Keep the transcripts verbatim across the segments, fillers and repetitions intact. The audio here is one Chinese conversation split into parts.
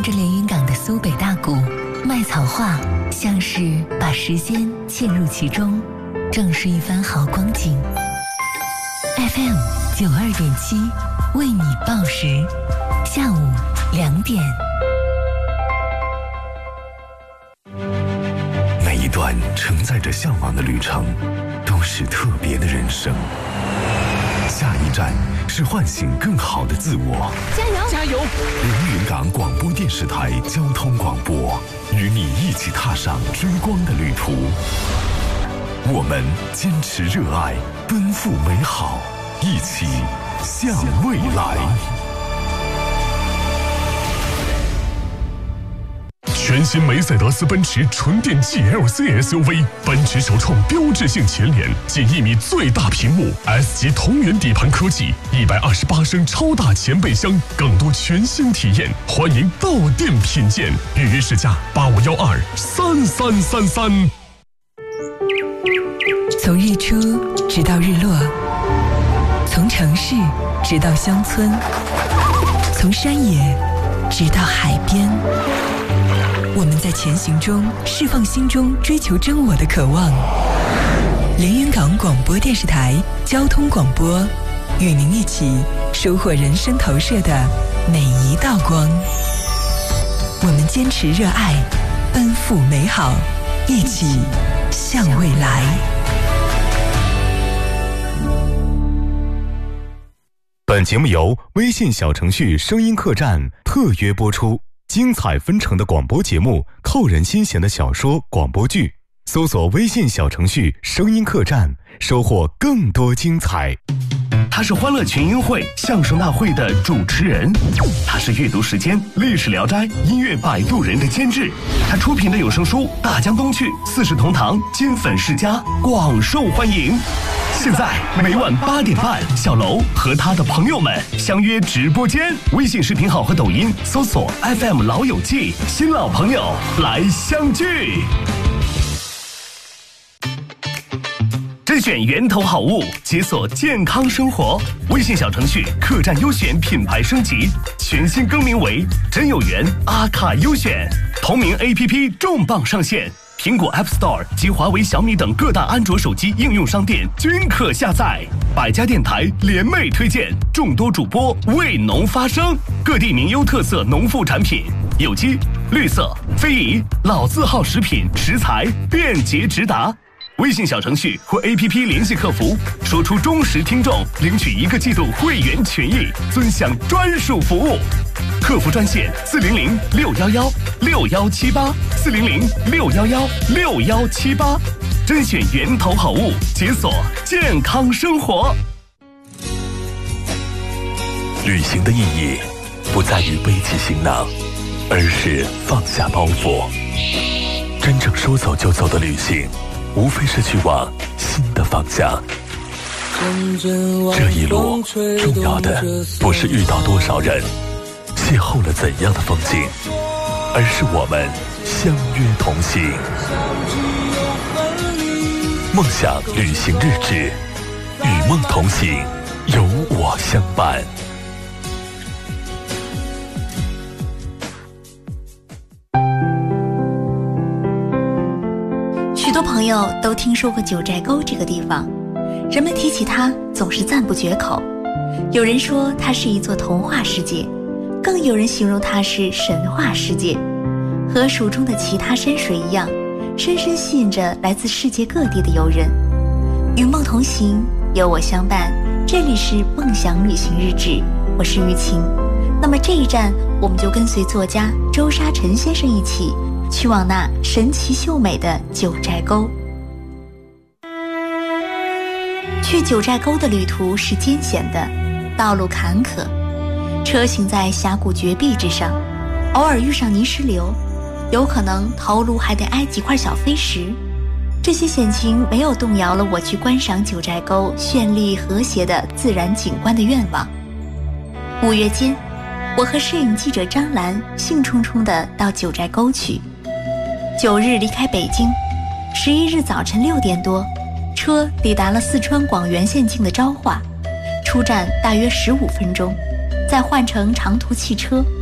着连云港的苏北大鼓，麦草话像是把时间嵌入其中，正是一番好光景。F M 九二点七为你报时，下午两点。 每一段承载着向往的旅程，都是特别的人生。下一站是唤醒更好的自我。 加油！ 加油！ 连云港广播电视台交通广播，与你一起踏上追光的旅途。我们坚持热爱，奔赴美好，一起向未来。 全新梅赛德斯奔驰纯电 G L C S U V， 奔驰首创标志性前脸，近一米最大屏幕 ，S 级同源底盘科技，一百二十八升超大前备箱，更多全新体验，欢迎到店品鉴。预约试驾八五幺二三三三三。 从日出直到日落，从城市直到乡村，从山野直到海边。我们在前行中释放心中追求真我的渴望。连云港广播电视台交通广播，与您一起收获人生投射的每一道光。我们坚持热爱，奔赴美好，一起向未来。 本节目由微信小程序声音客栈特约播出。精彩纷呈的广播节目，扣人心弦的小说、广播剧，搜索微信小程序声音客栈，收获更多精彩。 他是欢乐群英会相声大会的主持人，他是阅读时间历史聊斋音乐摆渡人的监制，他出品的有声书《大江东去》《四世同堂》金粉世家广受欢迎。现在每晚八点半，小楼和他的朋友们相约直播间，微信视频号和抖音搜索 F M 老友记，新老朋友来相聚。甄选源头好物，解锁健康生活。微信小程序客栈优选品牌升级，全新更名为真有缘阿卡优选，同名 A P P 重磅上线。苹果 App Store 及华为、小米等各大安卓手机应用商店均可下载。百家电台联袂推荐，众多主播为农发声，各地名优特色农副产品，有机、绿色、非遗、老字号食品食材便捷直达。微信小程序或 A P P 联系客服，说出忠实听众，领取一个季度会员权益，尊享专属服务。客服专线四零零六幺幺六幺七八四零零六幺幺六幺七八，甄选源头好物，解锁健康生活。 旅行的意义不在于背起行囊，而是放下包袱。真正说走就走的旅行，无非是去往新的方向。这一路重要的不是遇到多少人，邂逅了怎样的风景，而是我们相约同行。梦想旅行日志，与梦同行，有我相伴。 许多朋友都听说过九寨沟这个地方，人们提起它总是赞不绝口。有人说它是一座童话世界，更有人形容它是神话世界。和蜀中的其他山水一样，深深吸引着来自世界各地的游人。与梦同行，有我相伴，这里是梦想旅行日志，我是玉琴。那么这一站，我们就跟随作家周沙尘先生一起去往那神奇秀美的九寨沟。去九寨沟的旅途是艰险的，道路坎坷，车行在峡谷绝壁之上，偶尔遇上泥石流，有可能头颅还得挨几块小飞石。这些险情没有动摇了我去观赏九寨沟绚丽和谐的自然景观的愿望。五月间，我和摄影记者张兰兴冲冲地到九寨沟去。九日离开北京，十一日早晨六点多，车抵达了四川广元县境的昭化，出站大约十五分钟，再换乘长途汽车，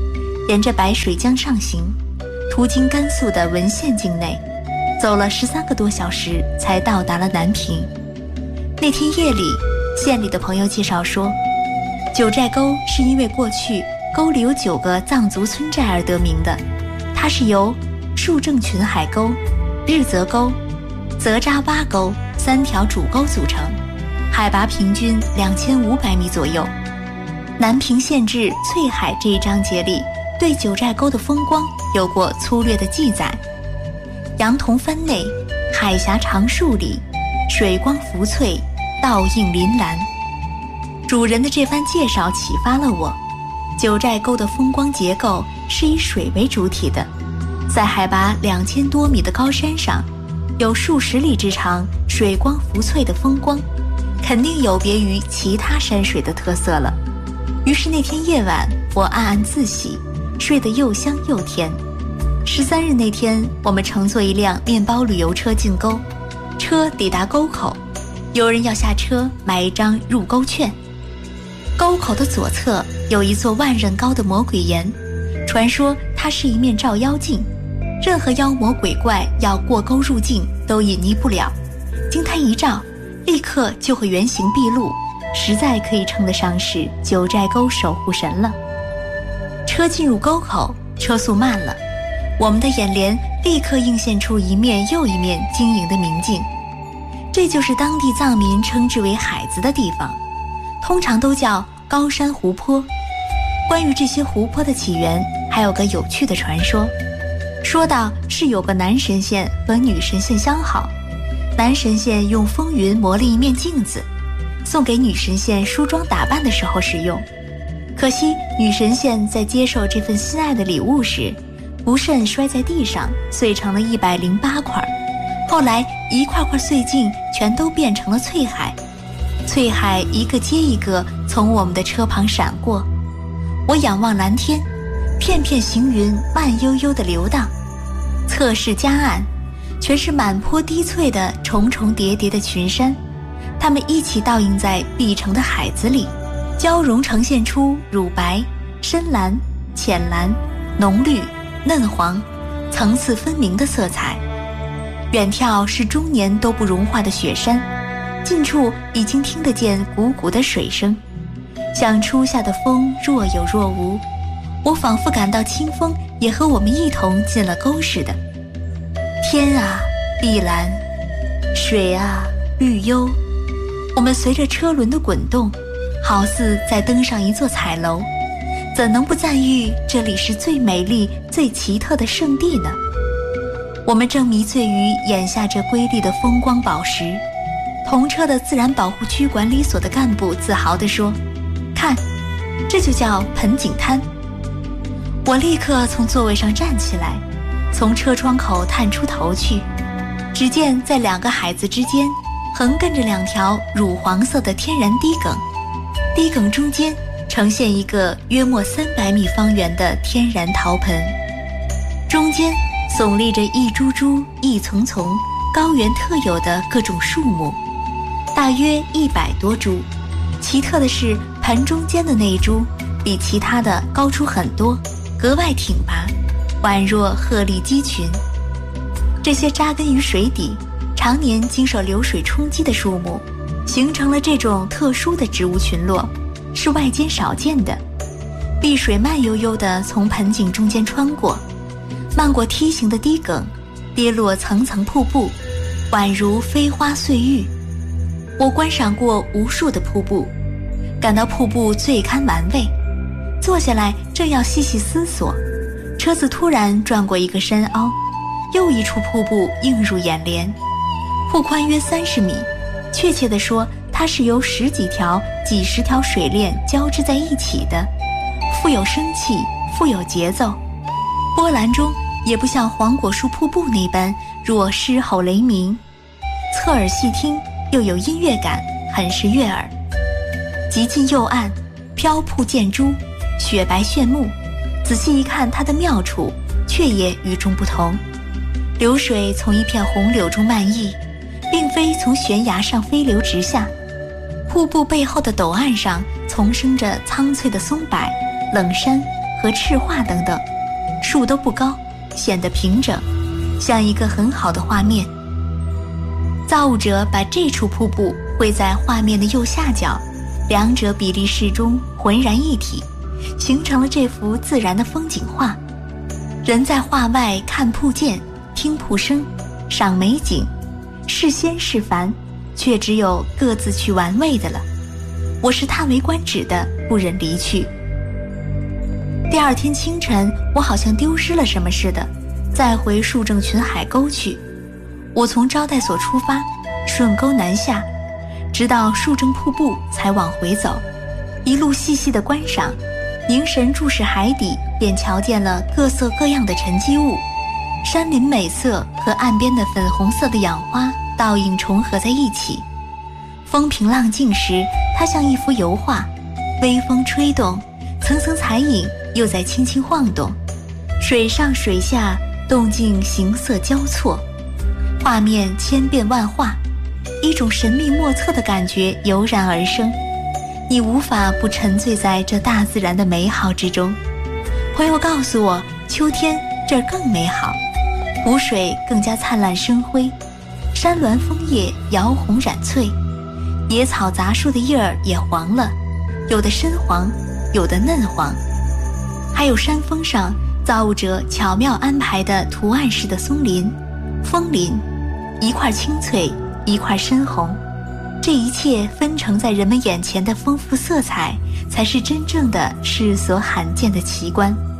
沿着白水江上行，途经甘肃的文县境内，走了十三个多小时才到达了南平。那天夜里，县里的朋友介绍说，九寨沟是因为过去沟里有九个藏族村寨而得名的，它是由树正群海沟、日泽沟、泽扎洼沟三条主沟组成，海拔平均两千五百米左右。南平县志翠海这一章节里对九寨沟的风光有过粗略的记载：杨桐帆内，海峡长数里，水光浮翠，倒映临蓝。主人的这番介绍启发了我，九寨沟的风光结构是以水为主体的，在海拔两千多米的高山上，有数十里之长水光浮翠的风光，肯定有别于其他山水的特色了。于是那天夜晚，我暗暗自喜，睡得又香又甜。十三日那天，我们乘坐一辆面包旅游车进沟，车抵达沟口，有人要下车买一张入沟券。沟口的左侧有一座万仞高的魔鬼岩，传说它是一面照妖镜，任何妖魔鬼怪要过沟入境都隐匿不了，经它一照，立刻就会原形毕露，实在可以称得上是九寨沟守护神了。车进入沟口，车速慢了，我们的眼帘立刻映现出一面又一面晶莹的明镜，这就是当地藏民称之为海子的地方，通常都叫高山湖泊。关于这些湖泊的起源，还有个有趣的传说，说到是有个男神仙和女神仙相好，男神仙用风云磨了一面镜子，送给女神仙梳妆打扮的时候使用。可惜女神仙在接受这份心爱的礼物时，不慎摔在地上，碎成了一百零八块。后来一块块碎镜全都变成了翠海，翠海一个接一个从我们的车旁闪过。我仰望蓝天，片片行云慢悠悠地流荡，侧视江岸，全是满坡低翠的重重叠叠的群山，它们一起倒映在碧城的海子里，交融呈现出乳白、深蓝、浅蓝、浓绿、嫩黄，层次分明的色彩。远眺是终年都不融化的雪山，近处已经听得见汩汩的水声，像初夏的风若有若无，我仿佛感到清风也和我们一同进了沟似的。天啊，碧蓝；水啊，绿幽。我们随着车轮的滚动，好似在登上一座彩楼，怎能不赞誉这里是最美丽、最奇特的圣地呢？我们正迷醉于眼下这瑰丽的风光宝石，同车的自然保护区管理所的干部自豪地说：“看，这就叫盆景滩。”我立刻从座位上站起来，从车窗口探出头去，只见在两个海子之间横亘着两条乳黄色的天然堤埂，堤埂中间呈现一个约莫三百米方圆的天然陶盆，中间耸立着一株株、一丛丛高原特有的各种树木，大约一百多株。奇特的是，盆中间的那一株比其他的高出很多，格外挺拔，宛若鹤立鸡群。这些扎根于水底、常年经受流水冲击的树木，形成了这种特殊的植物群落，是外间少见的。碧水慢悠悠地从盆景中间穿过，漫过梯形的堤埂，跌落层层瀑布，宛如飞花碎玉。我观赏过无数的瀑布，感到瀑布最堪玩味。坐下来正要细细思索，车子突然转过一个深凹，又一处瀑布映入眼帘。瀑宽约三十米，确切地说，它是由十几条、几十条水链交织在一起的，富有生气，富有节奏。波澜中也不像黄果树瀑布那般若狮吼雷鸣，侧耳细听又有音乐感，很是悦耳。极近又暗，飘瀑溅珠，雪白炫目，仔细一看它的妙处，却也与众不同。流水从一片红柳中漫溢，并非从悬崖上飞流直下，瀑布背后的陡岸上丛生着苍翠的松柏、冷杉和赤化等等，树都不高，显得平整，像一个很好的画面。造物者把这处瀑布绘在画面的右下角，两者比例适中，浑然一体，形成了这幅自然的风景画。人在画外看瀑涧，听瀑声，赏美景，是仙是凡，却只有各自去玩味的了。我是叹为观止的，不忍离去。第二天清晨，我好像丢失了什么似的，再回树正群海沟去。我从招待所出发，顺沟南下，直到树正瀑布才往回走，一路细细的观赏，凝神注视海底，便瞧见了各色各样的沉积物，山林美色和岸边的粉红色的氧花倒影重合在一起。风平浪静时，它像一幅油画，微风吹动，层层彩影又在轻轻晃动，水上水下动静形色交错，画面千变万化，一种神秘莫测的感觉油然而生，你无法不沉醉在这大自然的美好之中。朋友告诉我，秋天这儿更美好，湖水更加灿烂生辉，山峦枫叶摇红染翠，野草杂树的叶儿也黄了，有的深黄，有的嫩黄，还有山峰上造物者巧妙安排的图案式的松林、枫林，一块青翠，一块深红，这一切分成在人们眼前的丰富色彩，才是真正的世所罕见的奇观。